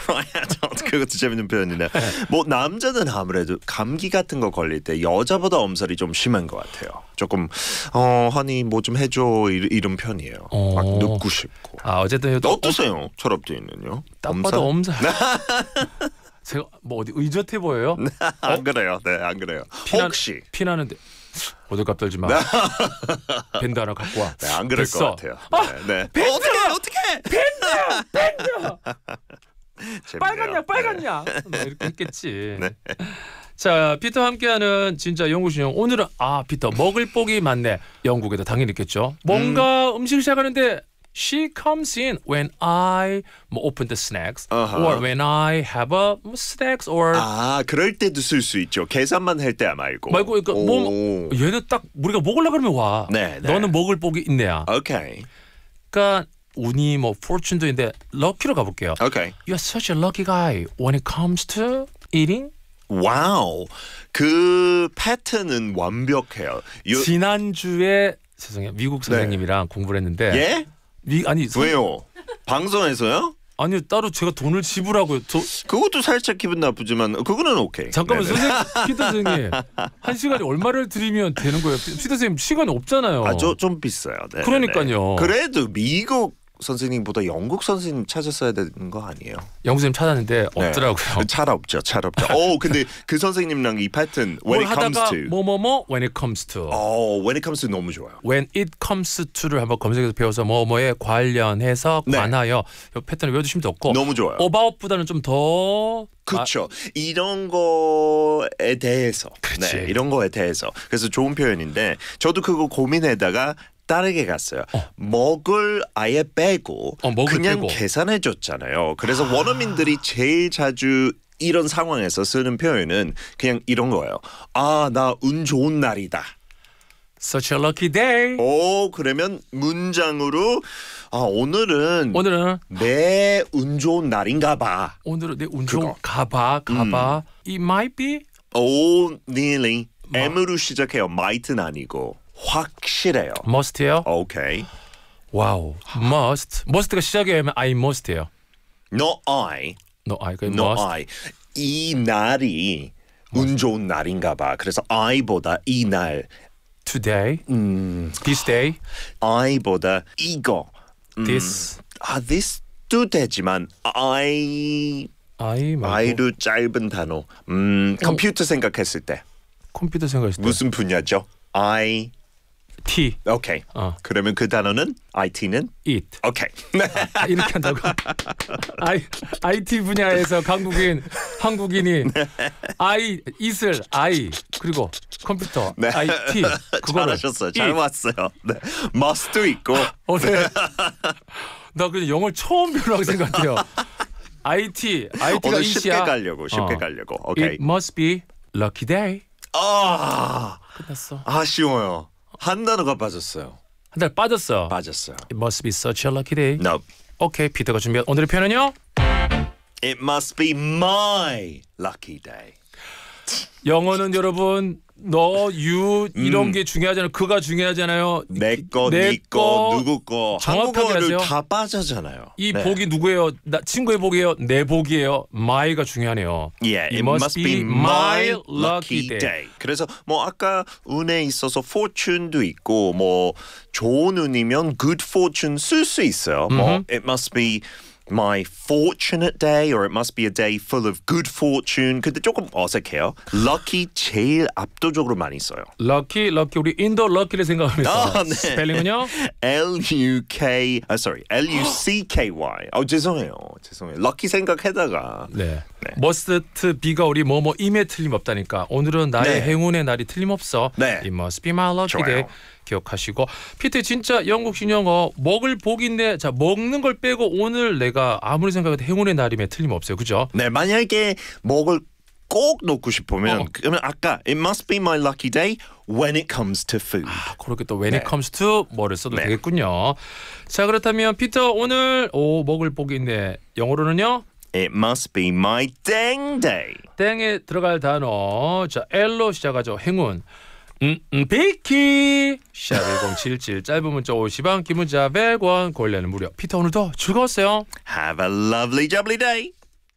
dry adult. 그것도 재밌는 표현이네. 뭐 남자는 아무래도 감기 같은 거 걸릴 때 여자보다 엄살이 좀 심한 것 같아요. 조금 허니 뭐 좀 해줘 이런 편이에요. 막 눕고 싶고. 어쨌든 어떠세요? 철업디는요? 딱 봐도 엄살. 제가 뭐 어디 의젓해 보여요? 안 그래요. 네, 안 그래요. 혹시 피나는데 호들갑 떨지 마. 밴드 하나 갖고 와. 네, 안 그럴 됐어. 것 같아요. 네. 밴드! 어떻게? 밴드! 빨갛냐? 뭐 이렇게 했겠지. 네. 자, 피터와 함께하는 진짜 영국 신용. 오늘은 피터 먹을 복이 많네. 영국에도 당연히 있겠죠. 뭔가 음식을 시작하는데 She comes in when I open the snacks or when I have a snacks or 그럴 때도 쓸 수 있죠. 계산만 할 때 말고. 그러니까 얘는 딱 우리가 먹으려고 그러면 와. 네. 너는 먹을 복이 있네야. 오케이. 그러니까 운이 fortune도 있는데 럭키로 가볼게요. 오케이. You're such a lucky guy when it comes to eating. 와우. 그 패턴은 완벽해요. 지난주에 죄송해요. 미국 선생님이랑 공부를 했는데 예? 왜요? 방송에서요? 아니요, 따로 제가 돈을 지불하고요. 그것도 살짝 기분 나쁘지만 그거는 오케이. 잠깐만 선생님, 피터 선생님 한 시간에 얼마를 드리면 되는 거예요? 피터 선생님 시간이 없잖아요. 좀 비싸요. 네, 그러니까요. 그래도 미국 선생님보다 영국 선생님 찾았어야 되는 거 아니에요? 영국 선생님 찾았는데 없더라고요. 잘 없죠. 근데 그 선생님랑 이 패턴 when it comes to when it comes to when it comes to 너무 좋아요. when it comes to를 한번 검색해서 배워서 뭐뭐에 관련해서 관하여 이 패턴을 외워두시면 좋고 너무 좋아요. about보다는 좀 더 그렇죠. 이런 거에 대해서 이런 거에 대해서 그래서 좋은 표현인데 저도 그거 고민하다가 다르게 갔어요. 먹을 아예 빼고 그냥 계산해 줬잖아요. 그래서 원어민들이 제일 자주 이런 상황에서 쓰는 표현은 그냥 이런 거예요. 나 운 좋은 날이다. Such a lucky day. 그러면 문장으로 오늘은 내 운 좋은 날인가 봐. 오늘은 내 운 좋은 가봐. It might be. nearly. M으로 시작해요. might는 아니고. 확실해요. must요? 오케이. 와우. must가 시작이면 I must예요. No I. 이 날이 운 좋은 날인가 봐. 그래서 I보다 이 날. Today. This day. I보다 이거. This. this도 되지만 I로 짧은 단어. 컴퓨터 생각했을 때. 무슨 분야죠? T. 오케이. 그러면 그 단어는 IT는 eat. 오케이. 이렇게 한다고. IT 분야에서 한국인이 eat을 그리고 컴퓨터 IT 그거를 잘하셨어요. 잘 왔어요. 네. must도 있고. 나 그냥 영어를 처음 배우라고 생각해요. IT가 오늘 쉽게 가려고. 오케이. It must be lucky day. 끝났어. 쉬워요. 한 단어가 빠졌어요. 한 달 빠졌어요. It must be such a lucky day. No. 오케이, 피터가 준비한 오늘의 표현은요? It must be my lucky day. 영어는 여러분 이런 게 중요하잖아요. 그가 중요하잖아요. 내 거, 네 거, 누구 거. 한국어를 다 빠져잖아요. 이 복이 누구예요? 친구의 복이에요? 내 복이에요? my가 중요하네요. Yeah, it must be my lucky day. 그래서 아까 운에 있어서 fortune도 있고 좋은 운이면 good fortune 쓸 수 있어요. it must be my fortunate day or it must be a day full of good fortune. 근데 조금 어색해요. lucky 제일 압도적으로 많이 써요. lucky 우리 인도 lucky를 생각하면서 네. 스펠링은요? L-U-C-K-Y. 죄송해요. lucky 생각하다가 must be가 우리 임에 틀림없다니까. 오늘은 나의 행운의 날이 틀림없어. It must be my lucky day. 기억하시고 피터 진짜 영국 신영어 먹을 복인데 자 먹는 걸 빼고 오늘 내가 아무리 생각해도 행운의 날이면 틀림없어요. 그죠? 네, 만약에 먹을 꼭 넣고 싶으면 그러면 아까 it must be my lucky day when it comes to food. 그렇게 또 when it comes to 뭐를 써도 되겠군요. 자, 그렇다면 피터 오늘 먹을 복인데 영어로는요? It must be my dang day. 땡에 들어갈 단어 자 L로 시작하죠. 행운. 비키 샵1077 짧은 문자 50원 긴 문자 100원 고릴라는 무료. 피터 오늘도 즐거웠어요. Have a lovely jubbly day.